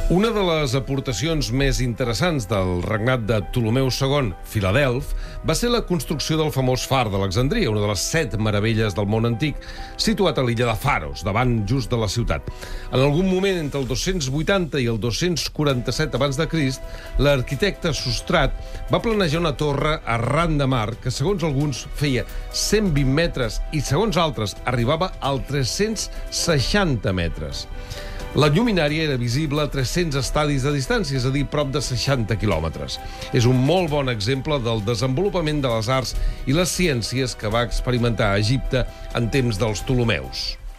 Una de les aportacions més interessants del regnat de Ptolemeu II, Filadelf, va ser la construcció del famós far d'Alexandria, una de les 7 meravelles del món antic, situat a l'illa de Faros, davant just de la ciutat. En algun moment, entre el 280 i el 247 abans de Crist, l'arquitecte Sostrat va planejar una torre arran de mar que, segons alguns, feia 120 metres i, segons altres, arribava als 360 metres. La lluminària era visible a 300 estadis de distància, és a dir, prop de 60 quilòmetres. És un molt bon exemple del desenvolupament de les arts i les ciències que va experimentar a Egipte en temps dels Ptolemeus.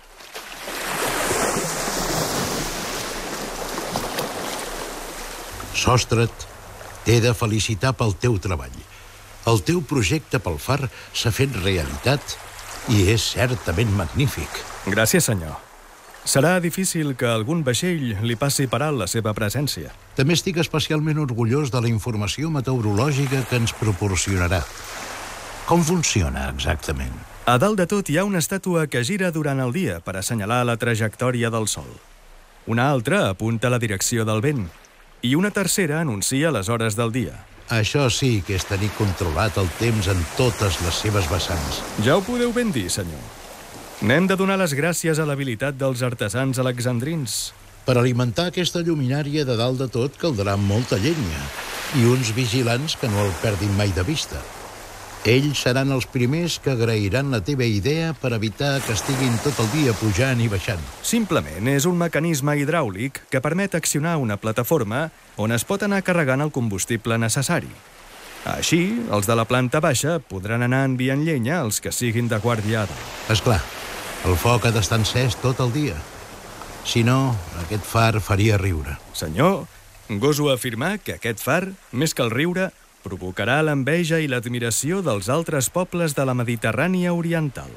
Sòstrat, t'he de felicitar pel teu treball. El teu projecte pel far s'ha fet realitat i és certament magnífic. Gràcies, senyor. Serà difícil que algun vaixell li passi per alt la seva presència. També estic especialment orgullós de la informació meteorològica que ens proporcionarà. Com funciona exactament? A dalt de tot hi ha una estàtua que gira durant el dia per assenyalar la trajectòria del sol. Una altra apunta la direcció del vent i una tercera anuncia les hores del dia. Això sí que és tenir controlat el temps en totes les seves vessants. Ja ho podeu ben dir, senyor. N'hem de donar les gràcies a l'habilitat dels artesans alexandrins. Per alimentar aquesta lluminària de dalt de tot caldrà molta llenya i uns vigilants que no el perdin mai de vista. Ells seran els primers que agrairan la teva idea per evitar que estiguin tot el dia pujant i baixant. Simplement és un mecanisme hidràulic que permet accionar una plataforma on es pot anar carregant el combustible necessari. Així, els de la planta baixa podran anar enviant llenya als que siguin de guàrdia a dalt. És clar, el foc ha d'estar encès tot el dia. Si no, aquest far faria riure. Senyor, goso afirmar que aquest far, més que el riure, provocarà l'enveja i l'admiració dels altres pobles de la Mediterrània oriental.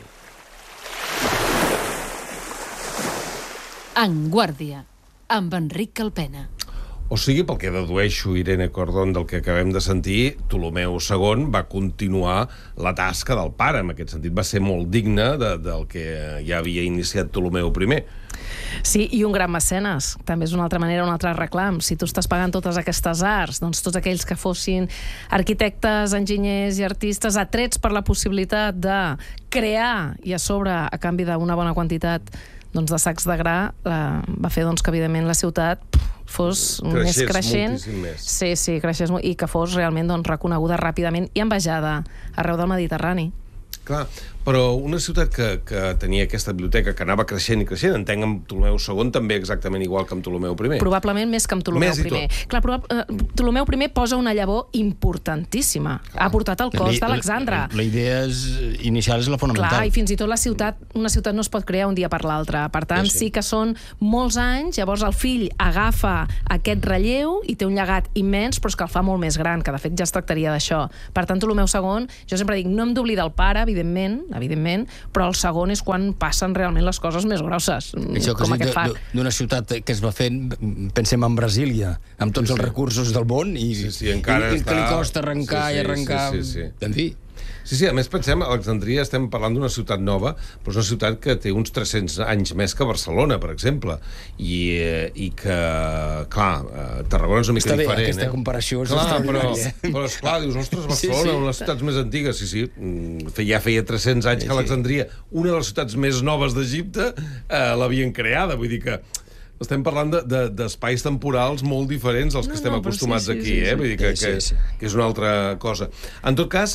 En Guàrdia, amb Enric Calpena. O sigui, pel que dedueixo, Irene Cordón, del que acabem de sentir, Ptolemeu II va continuar la tasca del pare. En aquest sentit, va ser molt digne del que ja havia iniciat Ptolemeu I. Sí, i un gran mecenes. També és una altra manera, un altre reclam. Si tu estàs pagant totes aquestes arts, doncs tots aquells que fossin arquitectes, enginyers i artistes atrets per la possibilitat de crear i a sobre, a canvi d'una bona quantitat de sacs de gra, va fer que, evidentment, la ciutat fos més creixent. Més. Sí, creixés molt, i que fos realment reconeguda ràpidament i envejada arreu del Mediterrani. Clar, però una ciutat que tenia aquesta biblioteca que anava creixent i creixent, entenc amb Ptolemeu II també exactament igual que amb Ptolemeu I. Probablement més que amb Ptolemeu I. Clar, Ptolemeu I posa una llavor importantíssima. Ha portat el cos d'Alexandre. La idea inicial és la fonamental. Clar, i fins i tot una ciutat no es pot crear un dia per l'altre. Per tant, sí que són molts anys, llavors el fill agafa aquest relleu i té un llegat immens, però és que el fa molt més gran, que de fet ja es tractaria d'això. Per tant, Ptolemeu II, jo sempre dic, no hem d'oblidar el pare, evidentment, però el segon és quan passen realment les coses més grosses, com aquest far. D'una ciutat que es va fent, pensem en Brasília, amb tots els recursos del món, i que li costa arrencar i arrencar... En fi... Sí, a més pensem, a Alexandria estem parlant d'una ciutat nova, però és una ciutat que té uns 300 anys més que Barcelona, per exemple, i que, clar, Tarragona és una mica diferent. Està bé, aquesta comparació és extraordinària. Però esclar, dius, ostres, Barcelona, una de les ciutats més antigues, sí, ja feia 300 anys que Alexandria, una de les ciutats més noves d'Egipte, l'havien creada, vull dir que estem parlant d'espais temporals molt diferents als que estem acostumats aquí, vull dir que és una altra cosa. En tot cas,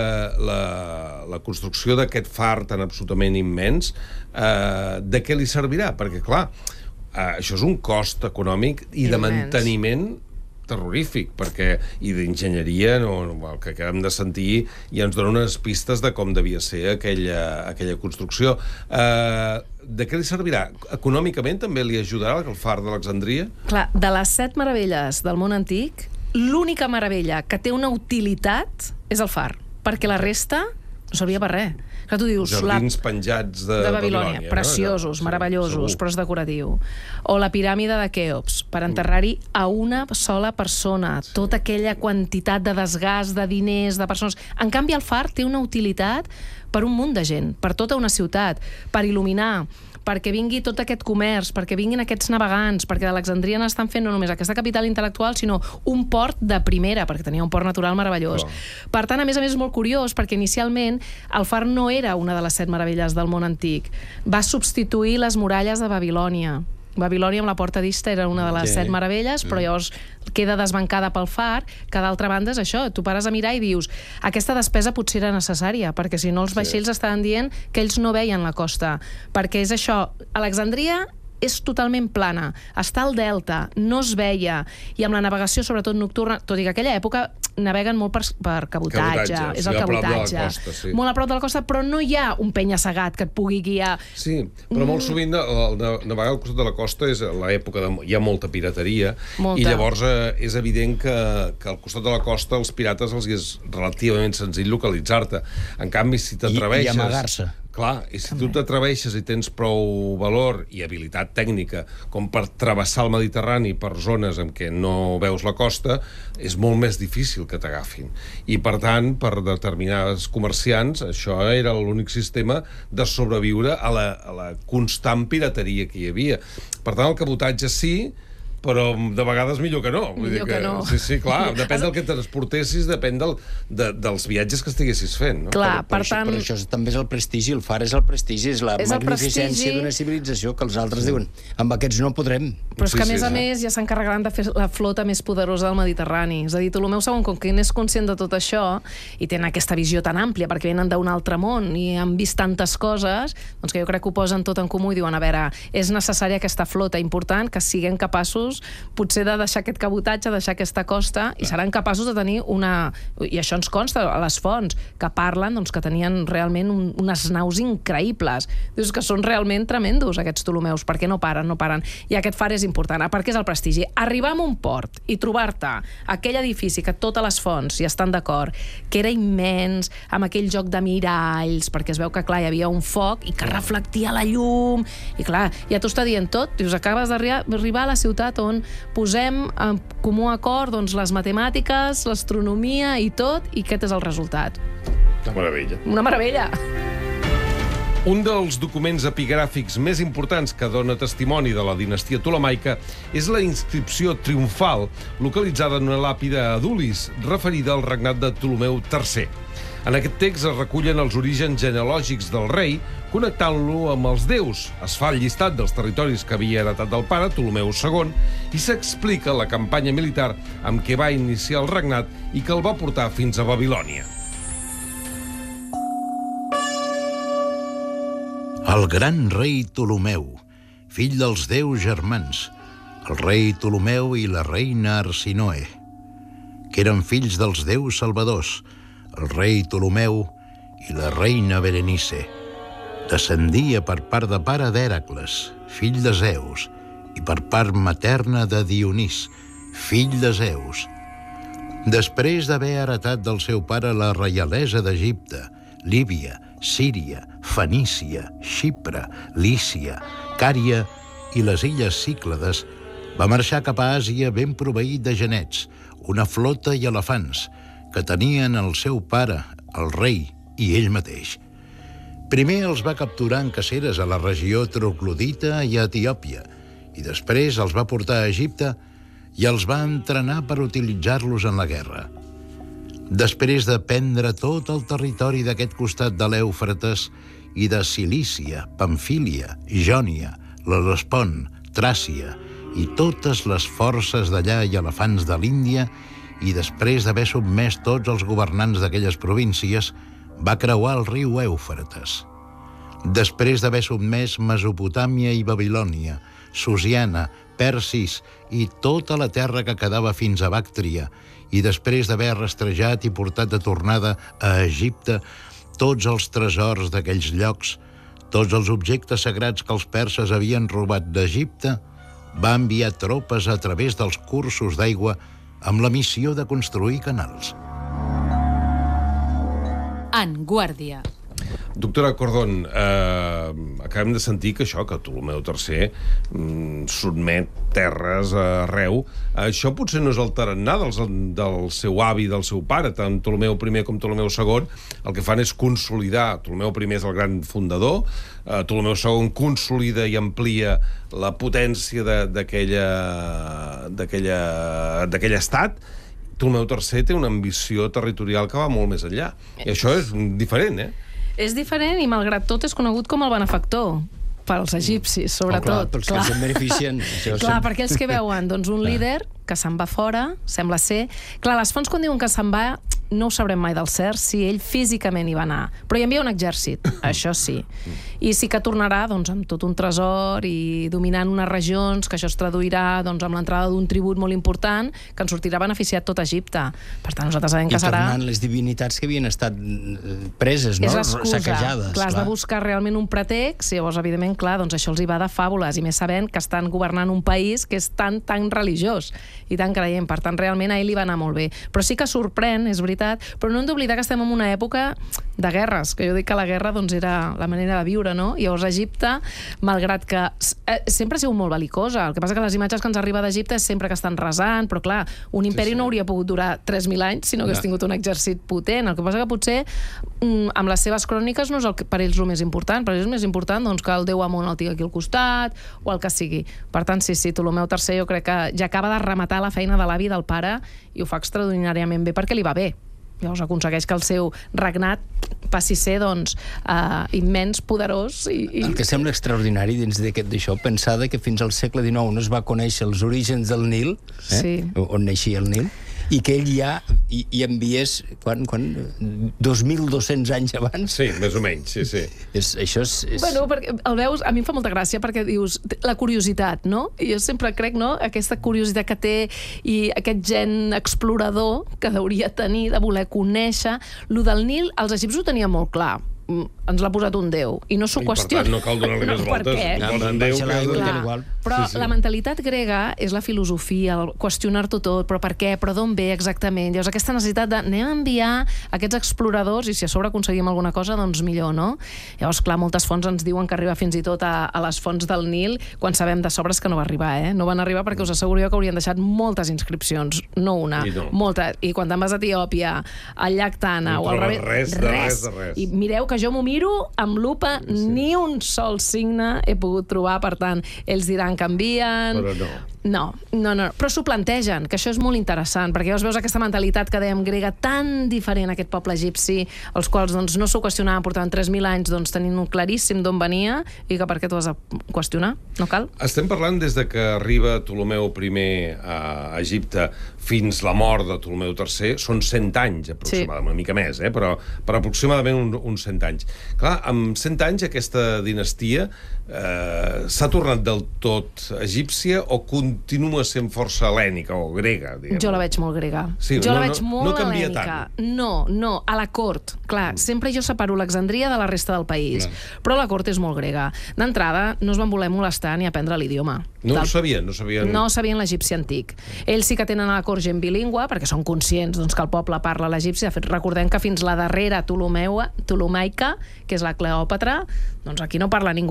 la construcció d'aquest far tan absolutament immens, de què li servirà? Perquè, clar, això és un cost econòmic i de manteniment terrorífic, i d'enginyeria, el que acabem de sentir, ja ens dona unes pistes de com devia ser aquella construcció. De què li servirà? Econòmicament també li ajudarà el far d'Alexandria? Clar, de les 7 meravelles del món antic, l'única meravella que té una utilitat és el far, perquè la resta no servia per res. Clar, tu dius... Jardins penjats de Babilònia. Preciosos, meravellosos, però és decoratiu. O la piràmide de Queops, per enterrar-hi a una sola persona. Tota aquella quantitat de desgast, de diners, de persones. En canvi, el far té una utilitat per un munt de gent, per tota una ciutat, per il·luminar, perquè vingui tot aquest comerç, perquè vinguin aquests navegants, perquè d'Alexandria n'estan fent no només aquesta capital intel·lectual, sinó un port de primera, perquè tenia un port natural meravellós. Per tant, a més, és molt curiós, perquè inicialment el far no era una de les 7 meravelles del món antic. Va substituir les muralles de Babilònia. Babilònia amb la Porta d'Ista era una de les 7 meravelles, però llavors queda desbancada pel far, que d'altra banda és això, tu pares a mirar i dius aquesta despesa potser era necessària, perquè si no els vaixells estaven dient que ells no veien la costa, perquè és això, Alexandria és totalment plana, està al delta, no es veia, i amb la navegació, sobretot nocturna, tot i que aquella època naveguen molt per cabotatge, és el cabotatge, molt a prop de la costa, però no hi ha un penya-segat que et pugui guiar. Sí, però molt sovint navegar al costat de la costa és l'època hi ha molta pirateria, i llavors és evident que al costat de la costa els pirates els és relativament senzill localitzar-te. En canvi, si t'atreveixes... I amagar-se. Clar, i si tu t'atreveixes i tens prou valor i habilitat tècnica com per travessar el Mediterrani per zones en què no veus la costa, és molt més difícil que t'agafin. I, per tant, per determinats comerciants, això era l'únic sistema de sobreviure a la constant pirateria que hi havia. Per tant, el cabotatge sí, però de vegades millor que no. Millor que no. Sí, clar, depèn del que transportessis, depèn dels viatges que estiguessis fent. Clar, per tant... Però això també és el prestigi, el far és el prestigi, és la magnificència d'una civilització que els altres diuen, amb aquests no podrem. Però és que, a més, ja s'encarregaran de fer la flota més poderosa del Mediterrani. És a dir, Ptolemeu II, com que n'és conscient de tot això, i tenen aquesta visió tan àmplia, perquè venen d'un altre món i han vist tantes coses, doncs que jo crec que ho posen tot en comú i diuen, a veure, és necessària aquesta flota important, que siguem capaços potser de deixar aquest cabotatge, deixar aquesta costa, i seran capaços de tenir una... I això ens consta a les fonts, que parlen que tenien realment unes naus increïbles. Dius que són realment tremendos, aquests Ptolemeus, perquè no paren. I aquest far és important, perquè és el prestigi. Arribar a un port i trobar-te aquell edifici que totes les fonts hi estan d'acord, que era immens, amb aquell joc de miralls, perquè es veu que, clar, hi havia un foc i que reflectia la llum, i clar, ja t'ho està dient tot. Dius, acabes d'arribar a la ciutat on posem en comú acord les matemàtiques, l'astronomia i tot, i aquest és el resultat. Una meravella. Una meravella! Un dels documents epigràfics més importants que dona testimoni de la dinastia ptolemaica és la inscripció triomfal localitzada en una làpida a Adulis, referida al regnat de Ptolemeu III. En aquest text es recullen els orígens genealògics del rei, connectant-lo amb els déus. Es fa el llistat dels territoris que havia heretat del pare, Ptolemeu II, i s'explica la campanya militar amb què va iniciar el regnat i que el va portar fins a Babilònia. El gran rei Ptolemeu, fill dels déus germans, el rei Ptolemeu i la reina Arsinoe, que eren fills dels déus salvadors, el rei Ptolemeu i la reina Berenice. Descendia per part de pare d'Hèracles, fill de Zeus, i per part materna de Dionís, fill de Zeus. Després d'haver heretat del seu pare la reialesa d'Egipte, Líbia, Síria, Fenícia, Xipre, Lícia, Cària i les illes Cíclades, va marxar cap a Àsia ben proveït de genets, una flota i elefants, que tenien el seu pare, el rei, i ell mateix. Primer els va capturar en caceres a la regió troglodita i a Etiòpia, i després els va portar a Egipte i els va entrenar per utilitzar-los en la guerra. Després de prendre tot el territori d'aquest costat de l'Èufrates i de Cilícia, Pamfília, Jònia, l'Hel·lespont, Tràcia i totes les forces d'allà i elefants de l'Índia, i després d'haver sotmès tots els governants d'aquelles províncies, va creuar el riu Èufrates. Després d'haver sotmès Mesopotàmia i Babilònia, Susiana, Persis i tota la terra que quedava fins a Bàctria, i després d'haver rastrejat i portat de tornada a Egipte tots els tresors d'aquells llocs, tots els objectes sagrats que els perses havien robat d'Egipte, va enviar tropes a través dels cursos d'aigua amb la missió de construir canals. En Guàrdia. Doctora Cordón, acabem de sentir que Ptolemeu III sotmet terres arreu. Això potser no és el tarannà del seu avi, del seu pare, tant Ptolemeu I com Ptolemeu II. El que fan és consolidar. Ptolemeu I és el gran fundador, Ptolemeu II consolida i amplia la potència d'aquell estat. Ptolemeu III té una ambició territorial que va molt més enllà. I això és diferent, És diferent i, malgrat tot, és conegut com el benefactor pels egipcis, sobretot. Pels que se'n beneficien. Clar, per aquells que veuen un líder que se'n va fora, sembla ser... Clar, les fonts quan diuen que se'n va, no ho sabrem mai del cert si ell físicament hi va anar. Però hi envia un exèrcit, això sí. I sí que tornarà amb tot un tresor i dominant unes regions, que això es traduirà amb l'entrada d'un tribut molt important que ens sortirà beneficiat tot Egipte. Per tant, nosaltres sabem que serà... I tornant les divinitats que havien estat preses, no? Saquejades. Clar, has de buscar realment un pretext i llavors, evidentment, clar, això els hi va de fàbules, i més sabent que estan governant un país que és tan religiós i tan creient. Per tant, realment a ell li va anar molt bé. Però sí que sorprèn, és veritat, però no hem d'oblidar que estem en una època de guerres, que jo dic que la guerra era la manera de viure, no? Llavors Egipte, malgrat que sempre ha sigut molt bel·licosa, el que passa que les imatges que ens arriba d'Egipte és sempre que estan resant, però clar, un imperi no hauria pogut durar 3.000 anys si no hagués tingut un exèrcit potent. El que passa que potser amb les seves cròniques no és per ells el més important. Per ells és més important que el déu Amon el tingui aquí al costat o el que sigui. Per tant, sí, Ptolemeu III jo crec que ja acaba de rematar la feina de l'avi i del pare i ho fa extraordinàriament bé perquè li va bé. Llavors aconsegueix que el seu regnat passi a ser immens, poderós. El que sembla extraordinari dins d'això, pensar que fins al segle XIX no es va conèixer els orígens del Nil, on naixia el Nil, i que ell ja hi enviés 2.200 anys abans. Sí, més o menys, sí. Això és... Bueno, perquè el veus, a mi em fa molta gràcia perquè dius, la curiositat, no? I jo sempre crec, no?, aquesta curiositat que té i aquest gen explorador que hauria de tenir, de voler conèixer. Lo del Nil, els egipcis ho tenien molt clar. Ens l'ha posat un déu i no s'ho qüestiona. Per tant, no cal donar-li més voltes. Però la mentalitat grega és la filosofia, el qüestionar-t'ho tot, però per què, però d'on ve exactament. Llavors aquesta necessitat de anem a enviar aquests exploradors i si a sobre aconseguim alguna cosa, doncs millor, no? Llavors, clar, moltes fonts ens diuen que arriba fins i tot a les fonts del Nil, quan sabem de sobres que no va arribar, No van arribar perquè us asseguro jo que haurien deixat moltes inscripcions, no una, moltes. I quan te'n vas a Etiòpia, al llac Tana o al revés, res. I mireu que jo m'ho miro amb lupa, ni un sol signe he pogut trobar, per tant, ells diran que envien... Però no. Però s'ho plantegen, que això és molt interessant, perquè llavors veus aquesta mentalitat que dèiem grega tan diferent a aquest poble egipci, els quals no s'ho qüestionaven, portaven 3.000 anys tenint claríssim d'on venia, i que per què t'ho has de qüestionar? No cal? Estem parlant des de que arriba Ptolemeu I a Egipte fins la mort de Ptolemeu III, són 100 anys aproximadament, una mica més, però aproximadament uns 100 anys. Clar, amb 100 anys aquesta dinastia s'ha tornat del tot egípcia o continua sent força hel·lènica o grega, diguem. Jo la veig molt grega. Jo la veig molt hel·lènica. No, a la cort. Clar, sempre jo separo Alexandria de la resta del país, però la cort és molt grega. D'entrada, no es van voler molestar ni aprendre l'idioma. No sabien. No sabien l'egipci antic. Ells sí que tenen a la cort gent bilingüe, perquè són conscients que el poble parla l'egipci. De fet, recordem que fins la darrera ptolemaica, que és la Cleòpatra, aquí no parla ningú